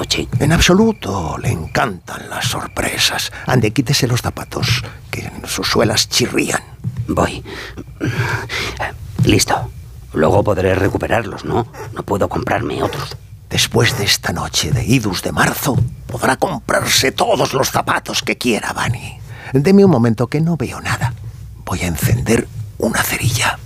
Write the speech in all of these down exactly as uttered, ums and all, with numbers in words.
noche? En absoluto. Le encantan las sorpresas. Ande, quítese los zapatos, que sus suelas chirrían. Voy. Listo. Luego podré recuperarlos, ¿no? No puedo comprarme otros. Después de esta noche de idus de marzo, podrá comprarse todos los zapatos que quiera, Bunny. Deme un momento que no veo nada. Voy a encender una cerilla.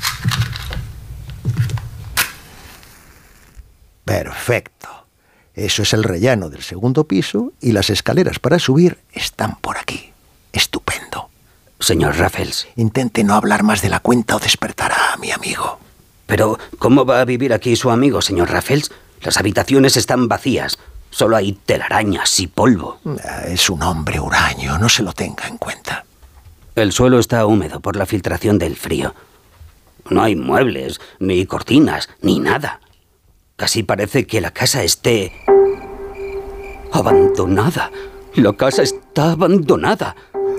Perfecto. Eso es el rellano del segundo piso y las escaleras para subir están por aquí. Estupendo. Señor Raffles. Intente no hablar más de la cuenta o despertará a mi amigo. Pero, ¿cómo va a vivir aquí su amigo, señor Raffles? Las habitaciones están vacías. Solo hay telarañas y polvo. Es un hombre huraño, no se lo tenga en cuenta. El suelo está húmedo por la filtración del frío. No hay muebles, ni cortinas, ni nada. Casi parece que la casa esté abandonada. La casa está abandonada.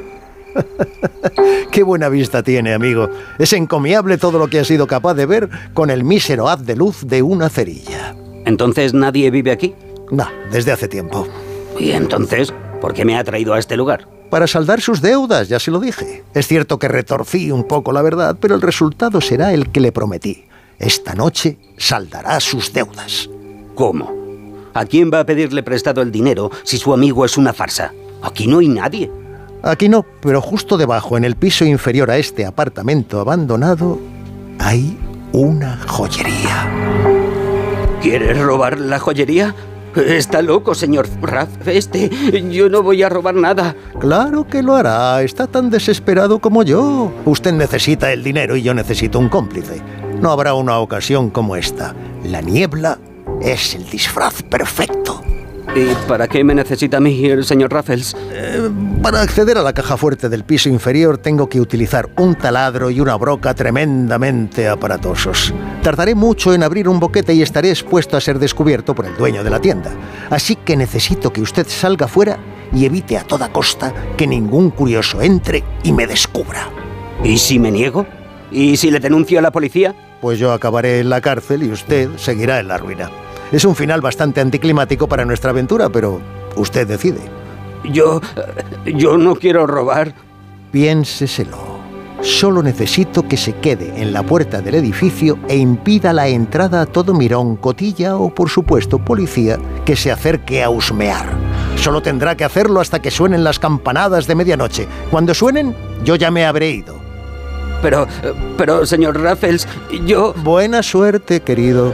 Qué buena vista tiene, amigo. Es encomiable todo lo que ha sido capaz de ver con el mísero haz de luz de una cerilla. ¿Entonces nadie vive aquí? No, desde hace tiempo. ¿Y entonces por qué me ha traído a este lugar? Para saldar sus deudas, ya se lo dije. Es cierto que retorcí un poco la verdad, pero el resultado será el que le prometí. Esta noche saldará sus deudas. ¿Cómo? ¿A quién va a pedirle prestado el dinero si su amigo es una farsa? Aquí no hay nadie. Aquí no, pero justo debajo, en el piso inferior a este apartamento abandonado, hay una joyería. ¿Quiere robar la joyería? Está loco, señor Raff. Este, yo no voy a robar nada. Claro que lo hará. Está tan desesperado como yo. Usted necesita el dinero y yo necesito un cómplice. No habrá una ocasión como esta. La niebla es el disfraz perfecto. ¿Y para qué me necesita a mí el señor Raffles? Eh, para acceder a la caja fuerte del piso inferior tengo que utilizar un taladro y una broca tremendamente aparatosos. Tardaré mucho en abrir un boquete y estaré expuesto a ser descubierto por el dueño de la tienda. Así que necesito que usted salga fuera y evite a toda costa que ningún curioso entre y me descubra. ¿Y si me niego? ¿Y si le denuncio a la policía? Pues yo acabaré en la cárcel y usted seguirá en la ruina. Es un final bastante anticlimático para nuestra aventura, pero usted decide. Yo... yo no quiero robar. Piénseselo. Solo necesito que se quede en la puerta del edificio e impida la entrada a todo mirón, cotilla o, por supuesto, policía que se acerque a husmear. Solo tendrá que hacerlo hasta que suenen las campanadas de medianoche. Cuando suenen, yo ya me habré ido. Pero... pero, señor Raffles, yo... Buena suerte, querido.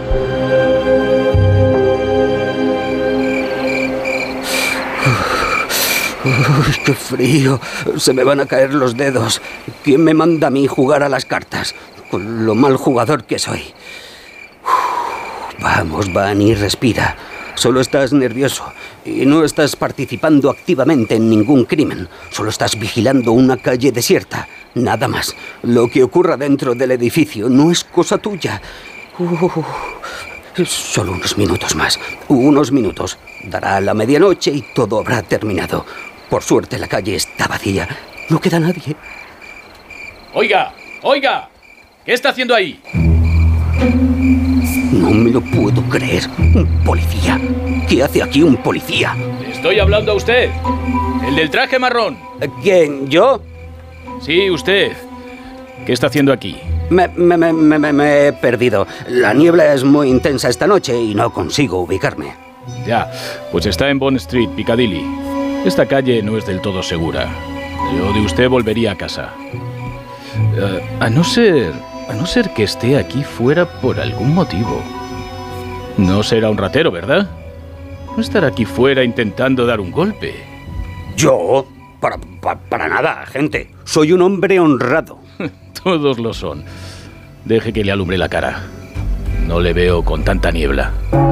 Uy, ¡qué frío! Se me van a caer los dedos. ¿Quién me manda a mí jugar a las cartas? Con lo mal jugador que soy. Uf, vamos, Bunny, respira. Solo estás nervioso y no estás participando activamente en ningún crimen. Solo estás vigilando una calle desierta. Nada más. Lo que ocurra dentro del edificio no es cosa tuya. Uf, solo unos minutos más. Unos minutos. Dará la medianoche y todo habrá terminado. Por suerte la calle está vacía. No queda nadie. Oiga, oiga. ¿Qué está haciendo ahí? No me lo puedo creer. Un policía. ¿Qué hace aquí un policía? Le estoy hablando a usted. El del traje marrón. ¿Quién? ¿Yo? Sí, usted. ¿Qué está haciendo aquí? Me, me, me, me, me he perdido. La niebla es muy intensa esta noche y no consigo ubicarme. Ya, pues está en Bond Street, Piccadilly. Esta calle no es del todo segura. Yo de usted volvería a casa. Uh, a no ser... A no ser que esté aquí fuera por algún motivo. No será un ratero, ¿verdad? No estará aquí fuera intentando dar un golpe. ¿Yo? Para, para, para nada, agente. Soy un hombre honrado. Todos lo son. Deje que le alumbre la cara. No le veo con tanta niebla.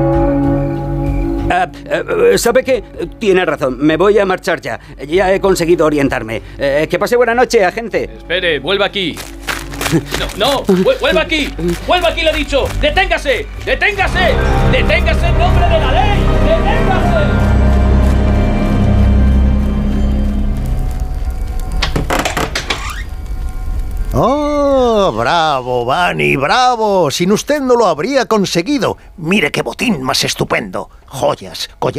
Uh, uh, ¿Sabe qué? Tiene razón. Me voy a marchar ya. Ya he conseguido orientarme. Uh, que pase buena noche, agente. Espere, vuelva aquí. No, no, vuelva aquí. Vuelva aquí, le he dicho. ¡Deténgase! ¡Deténgase! ¡Deténgase en nombre de la ley! ¡Deténgase! ¡Oh, bravo, Bunny, bravo! Sin usted no lo habría conseguido. Mire qué botín más estupendo. Joyas, collares.